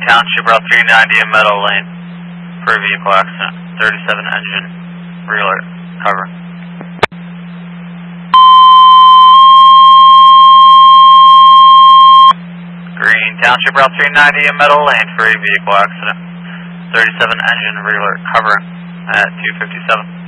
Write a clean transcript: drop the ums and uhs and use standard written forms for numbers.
Township Route 390 in Meadow Lane for a vehicle accident. 37 engine, rear alert, cover. Green Township Route 390 in Meadow Lane for a vehicle accident. 37 engine, rear alert, cover at 257.